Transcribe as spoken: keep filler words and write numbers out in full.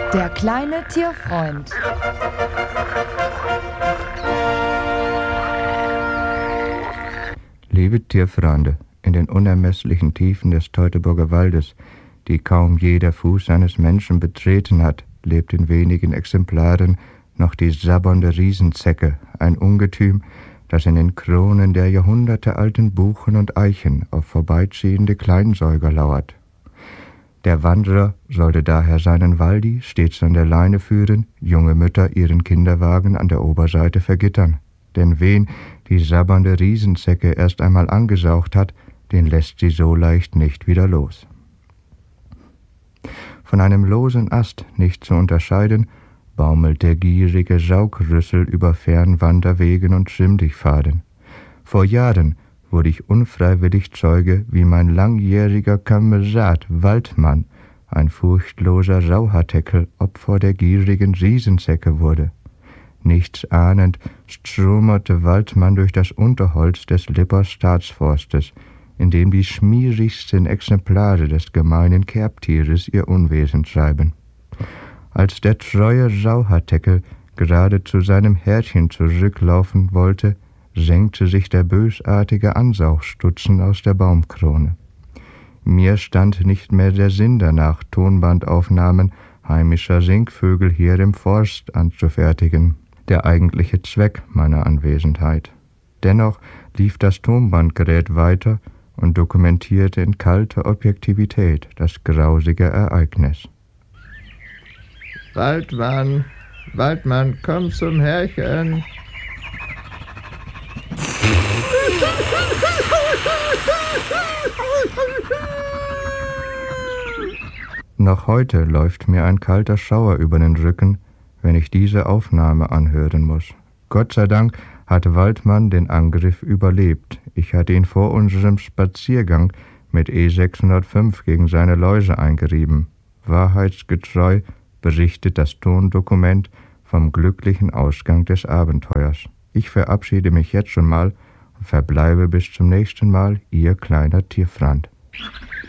Der kleine Tierfreund. Liebe Tierfreunde, in den unermesslichen Tiefen des Teutoburger Waldes, die kaum jeder Fuß eines Menschen betreten hat, lebt in wenigen Exemplaren noch die sabbernde Riesenzecke, ein Ungetüm, das in den Kronen der jahrhundertealten Buchen und Eichen auf vorbeiziehende Kleinsäuger lauert. Der Wanderer sollte daher seinen Waldi stets an der Leine führen, junge Mütter ihren Kinderwagen an der Oberseite vergittern. Denn wen die sabbernde Riesenzecke erst einmal angesaugt hat, den lässt sie so leicht nicht wieder los. Von einem losen Ast nicht zu unterscheiden, baumelt der gierige Saugrüssel über Fernwanderwegen und Schwimmdichtpfaden. Vor Jahren wurde ich unfreiwillig Zeuge, wie mein langjähriger Kamerad Waldmann, ein furchtloser Sauharteckel, Opfer der gierigen Riesenzecke wurde. Nichts ahnend stromerte Waldmann durch das Unterholz des Lipper Staatsforstes, in dem die schmierigsten Exemplare des gemeinen Kerbtieres ihr Unwesen treiben. Als der treue Sauharteckel gerade zu seinem Herdchen zurücklaufen wollte, senkte sich der bösartige Ansaugstutzen aus der Baumkrone. Mir stand nicht mehr der Sinn danach, Tonbandaufnahmen heimischer Singvögel hier im Forst anzufertigen, der eigentliche Zweck meiner Anwesenheit. Dennoch lief das Tonbandgerät weiter und dokumentierte in kalter Objektivität das grausige Ereignis. Waldmann, Waldmann, komm zum Herrchen. Noch heute läuft mir ein kalter Schauer über den Rücken, wenn ich diese Aufnahme anhören muss. Gott sei Dank hat Waldmann den Angriff überlebt. Ich hatte ihn vor unserem Spaziergang mit E sechshundertfünf gegen seine Läuse eingerieben. Wahrheitsgetreu berichtet das Tondokument vom glücklichen Ausgang des Abenteuers. Ich verabschiede mich jetzt schon mal und verbleibe bis zum nächsten Mal, Ihr kleiner Tierfreund.